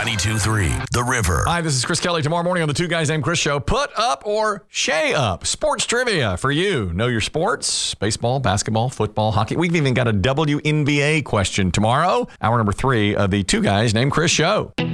92.3 The River. Hi, this is Chris Kelly. Tomorrow morning on the Two Guys Named Chris show, put up or shay up. Sports trivia for you. Know your sports, baseball, basketball, football, hockey. We've even got a WNBA question tomorrow. Hour number 3 of the Two Guys Named Chris show.